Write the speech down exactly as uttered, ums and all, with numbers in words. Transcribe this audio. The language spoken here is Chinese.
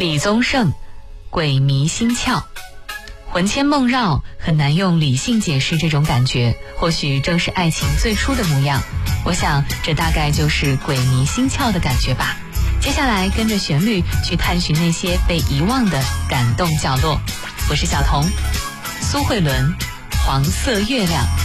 李宗盛，鬼迷心窍，魂牵梦绕，很难用理性解释这种感觉，或许正是爱情最初的模样。我想这大概就是鬼迷心窍的感觉吧。接下来跟着旋律去探寻那些被遗忘的感动角落。我是小彤，苏慧伦，黄色月亮。